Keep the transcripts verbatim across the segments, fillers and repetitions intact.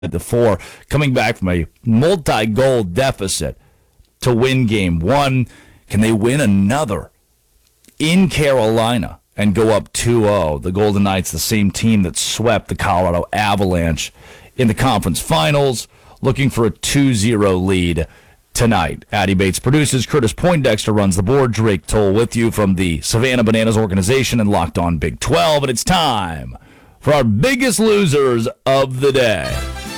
the four, coming back from a multi-goal deficit to win game one. Can they win another in Carolina and go up two oh? The Golden Knights, the same team that swept the Colorado Avalanche in the conference finals, looking for a two zero lead tonight. Addy Bates produces, Curtis Poindexter runs the board, Drake Toll with you from the Savannah Bananas organization and Locked On Big twelve, and it's time for our biggest losers of the day.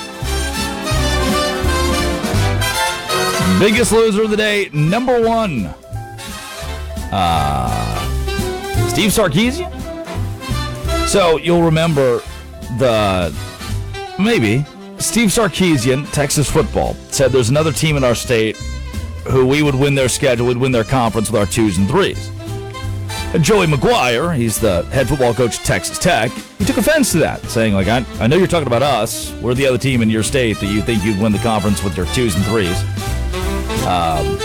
Biggest loser of the day, number one. Uh, Steve Sarkisian? So you'll remember the, maybe, Steve Sarkisian, Texas football, said there's another team in our state who we would win their schedule, we'd win their conference with our twos and threes. And Joey McGuire, he's the head football coach at Texas Tech, he took offense to that, saying, like, I, I know you're talking about us. We're the other team in your state that you think you'd win the conference with your twos and threes. Um,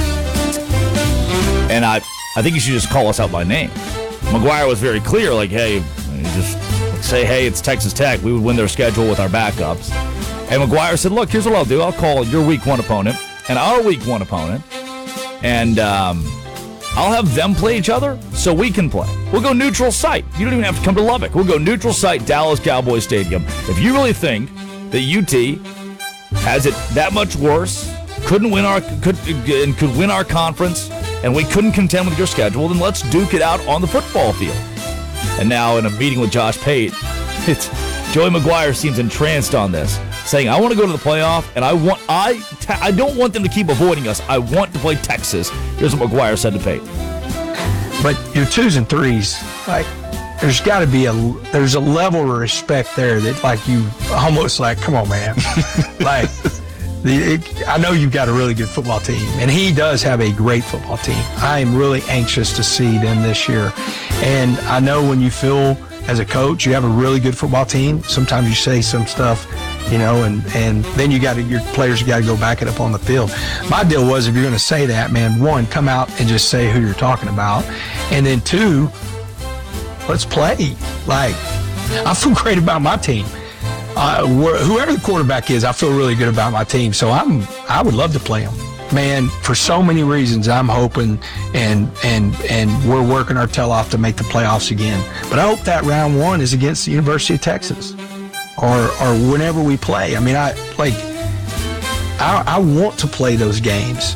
and I I think you should just call us out by name. McGuire was very clear, like, hey, just say, hey, it's Texas Tech. We would win their schedule with our backups. And McGuire said, look, here's what I'll do. I'll call your week one opponent and our week one opponent, and um, I'll have them play each other so we can play. We'll go neutral site. You don't even have to come to Lubbock. We'll go neutral site, Dallas Cowboys Stadium. If you really think that U T has it that much worse, couldn't win our could and could win our conference, and we couldn't contend with your schedule, then let's duke it out on the football field. And now in a meeting with Josh Pate, it's Joey McGuire seems entranced on this, saying, I want to go to the playoff, and I want I I don't want them to keep avoiding us. I want to play Texas. Here's what McGuire said to Pate. But your twos and threes, like, there's got to be a there's a level of respect there that, like, you almost like, come on, man, like. The, it, I know you've got a really good football team, and he does have a great football team. I am really anxious to see them this year. And I know when you feel as a coach you have a really good football team, sometimes you say some stuff, you know, and, and then you got to, your players got to go back it up on the field. My deal was, if you're going to say that, man, one, come out and just say who you're talking about. And then two, let's play. Like, I feel great about my team. Uh, whoever the quarterback is, I feel really good about my team. So I'm, I would love to play them, man. For so many reasons, I'm hoping, and and and we're working our tail off to make the playoffs again. But I hope that round one is against the University of Texas, or or whenever we play. I mean, I like, I, I want to play those games.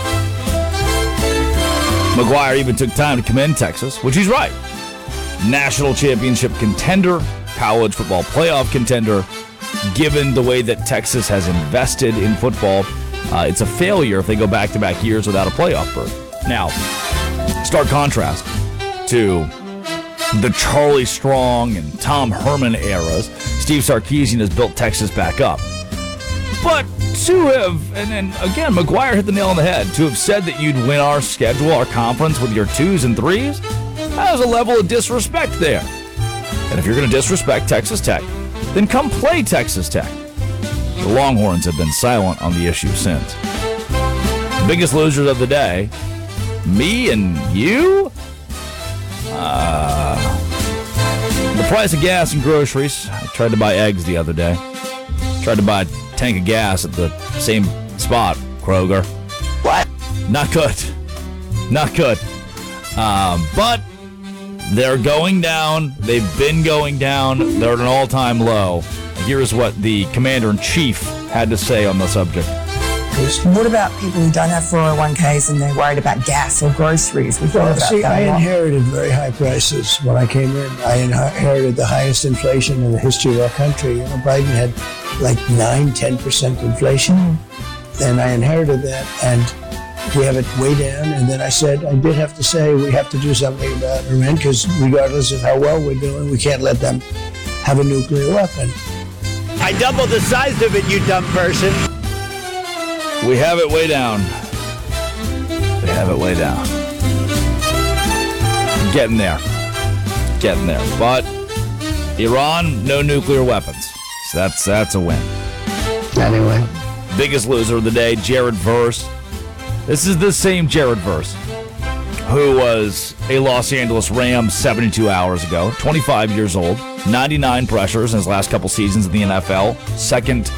McGuire even took time to commend Texas, which he's right. National championship contender, college football playoff contender. Given the way that Texas has invested in football, uh, it's a failure if they go back-to-back years without a playoff berth. Now, stark contrast to the Charlie Strong and Tom Herman eras. Steve Sarkisian has built Texas back up. But to have, and, and again, McGuire hit the nail on the head, to have said that you'd win our schedule, our conference, with your twos and threes, that was a level of disrespect there. And if you're going to disrespect Texas Tech, then come play Texas Tech. The Longhorns have been silent on the issue since. Biggest losers of the day, me and you? Uh, the price of gas and groceries. I tried to buy eggs the other day. Tried to buy a tank of gas at the same spot, Kroger. What? Not good. Not good. Um, but they're going down. They've been going down. They're at an all-time low. Here's what the commander-in-chief had to say on the subject. What about people who don't have four oh one k's and they're worried about gas or groceries? We thought Well, about see, that I a lot. inherited very high prices when I came in. I inherited the highest inflation in the history of our country. You know, Biden had like nine, ten percent inflation. And I inherited that, and we have it way down. And then I said, I did have to say we have to do something about Iran, because regardless of how well we're doing, we can't let them have a nuclear weapon. I doubled the size of it, you dumb person. We have it way down. We have it way down. Getting there. Getting there. But Iran, no nuclear weapons. So that's that's a win. Anyway. Biggest loser of the day, Jared Verse. This is the same Jared Verse. who was a Los Angeles Ram seventy-two hours ago, twenty-five years old, ninety-nine pressures in his last couple seasons in the N F L, second